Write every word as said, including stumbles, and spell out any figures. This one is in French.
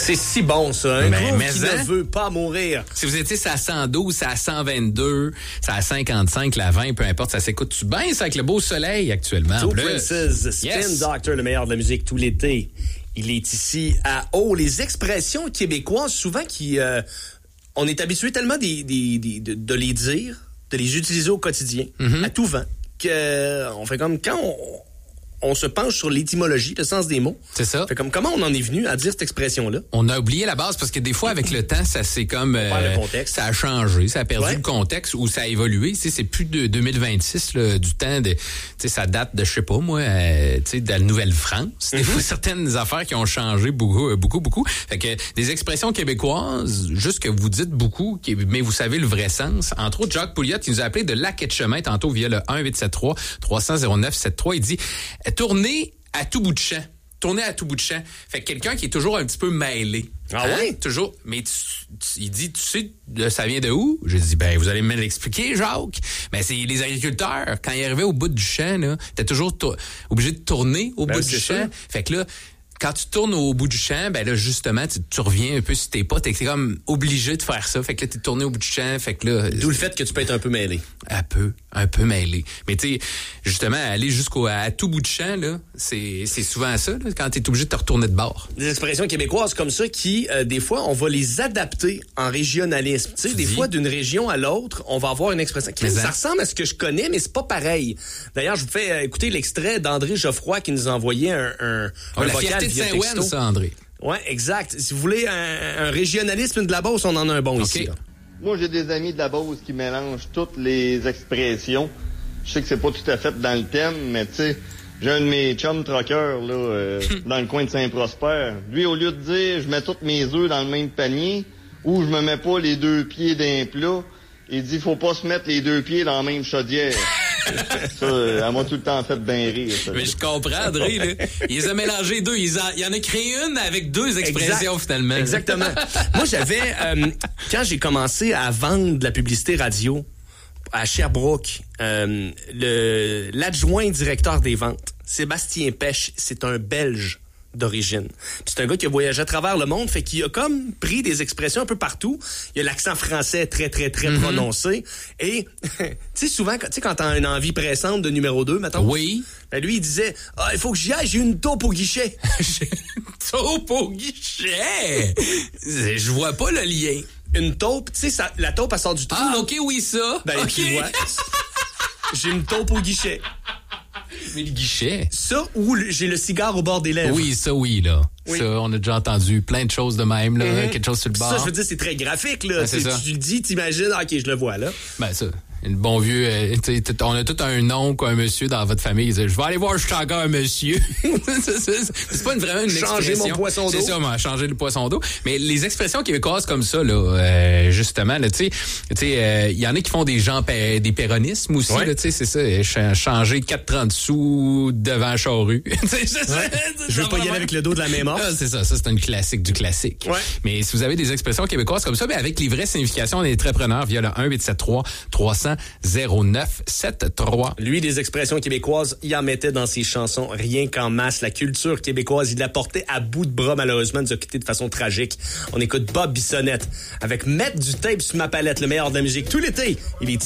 C'est si bon, ça. Un Mais, groove mais qui hein? ne veut pas mourir. Si vous étiez ça à cent douze, ça à cent vingt-deux, ça à cinquante-cinq, la vingt, peu importe, ça s'écoute-tu bien, ça, avec le beau soleil actuellement. Two en plus. Princes, Spin Yes. Doctor, le meilleur de la musique tout l'été. Il est ici à haut. Les expressions québécoises, souvent, qui, euh, on est habitué tellement des, des, des, de, de les dire, de les utiliser au quotidien, mm-hmm. à tout vent, qu'on fait comme quand on... on se penche sur l'étymologie, le sens des mots. C'est ça. Fait comme comment on en est venu à dire cette expression-là? On a oublié la base parce que des fois, avec le temps, ça c'est comme... Euh, le contexte. Ça a changé, ça a perdu ouais. le contexte ou ça a évolué. Tu sais, c'est plus de deux mille vingt-six, là, du temps de... Tu sais, ça date de, je sais pas moi, euh, tu sais, de la Nouvelle-France. Des mm-hmm. fois, certaines affaires qui ont changé beaucoup, beaucoup, beaucoup. Fait que des expressions québécoises, juste que vous dites beaucoup, mais vous savez le vrai sens. Entre autres, Jacques Pouliot, il nous a appelé de Lac et de Chemin tantôt via le un huit sept trois trois cents zéro neuf sept trois. Il dit « Tournez à tout bout de champ. Tourner à tout bout de champ. » Fait que quelqu'un qui est toujours un petit peu mêlé. Ah hein? oui? Toujours. Mais tu, tu, il dit, tu sais, ça vient de où? J'ai dit, ben, vous allez me l'expliquer, Jacques. Ben, c'est les agriculteurs. Quand ils arrivaient au bout du champ, là, t'es toujours to- obligé de tourner au ben, bout du ça. champ. Fait que là, quand tu tournes au bout du champ, ben là, justement, tu, tu reviens un peu sur tes pas. T'es comme obligé de faire ça. Fait que là, t'es tourné au bout du champ. Fait que là... D'où le fait que tu peux être un peu mêlé. Un peu, un peu mêlé. Mais tu sais, justement, aller jusqu'au à tout bout de champ, là, c'est, c'est souvent ça, là, quand t'es obligé de te retourner de bord. Des expressions québécoises comme ça qui, euh, des fois, on va les adapter en régionalisme. Tu sais, des dis? fois, d'une région à l'autre, on va avoir une expression. Qui, ça ressemble à ce que je connais, mais c'est pas pareil. D'ailleurs, je vous fais euh, écouter l'extrait d'André Geoffroy qui nous a envoyé un, un, oh, un la vocal fierté de via Saint-Ouen, texto. ça, André. Ouais, exact. Si vous voulez un, un régionalisme de la Beauce, on en a un bon okay. ici. Là. Moi, j'ai des amis de la Beauce qui mélangent toutes les expressions. Je sais que c'est pas tout à fait dans le thème, mais tu sais, j'ai un de mes chums troqueurs, là, euh, dans le coin de Saint-Prosper. Lui, au lieu de dire « je mets tous mes œufs dans le même panier » ou « je me mets pas les deux pieds d'un plat », il dit « faut pas se mettre les deux pieds dans la même chaudière ». Ça, euh, elle m'a tout le temps fait bien rire. Ça. Mais je comprends, André. Là. Il les a mélangés deux. Il, a, il en a créé une avec deux expressions, exact. Finalement. Exactement. Moi, j'avais... Euh, quand j'ai commencé à vendre de la publicité radio à Sherbrooke, euh, le, l'adjoint directeur des ventes, Sébastien Pêche, c'est un Belge d'origine. Puis c'est un gars qui a voyagé à travers le monde, fait qu'il a comme pris des expressions un peu partout. Il a l'accent français très, très, très mm-hmm. prononcé. Et, tu sais, souvent, tu sais, quand t'as une envie pressante de numéro deux, mettons. Oui. Ben lui, il disait, ah, il faut que j'y aille, j'ai une taupe au guichet. J'ai une taupe au guichet? Je vois pas le lien. Une taupe, tu sais, ça, la taupe, elle sort du trou. Ah, OK, oui, ça. Ben, okay. tu vois. J'ai une taupe au guichet. Mais le guichet. Ça, ou le, j'ai le cigare au bord des lèvres. Oui, ça, oui, là. Oui. Ça, on a déjà entendu plein de choses de même, là. Mm-hmm. Quelque chose sur le bord. Ça, je veux dire, c'est très graphique, là. Ben, c'est ça. Tu le dis, t'imagines, OK, je le vois, là. Ben, ça. Le bon vieux, euh, on a tout un oncle, un monsieur dans votre famille. Je vais aller voir, je suis encore un monsieur. c'est, c'est, c'est pas une, vraiment une expression. Changer mon poisson d'eau. C'est ça, on changer le poisson d'eau. Mais les expressions québécoises comme ça, là, euh, justement, là, tu sais, il euh, y en a qui font des gens, des péronismes aussi, ouais. là, tu sais, c'est ça, changer quatre trente sous devant Charrue. ouais. Je veux pas y aller avec le dos de la mémoire. Ah, c'est ça, ça c'est une classique du classique. Ouais. Mais si vous avez des expressions québécoises comme ça, ben avec les vraies significations, on est très preneurs via le un huit sept trois trois cents zéro neuf sept trois. Lui, des expressions québécoises, il en mettait dans ses chansons rien qu'en masse. La culture québécoise, il la portait à bout de bras, malheureusement, nous a quittés de façon tragique. On écoute Bob Bissonnette avec Mettre du tape sur ma palette, le meilleur de la musique tout l'été. Il est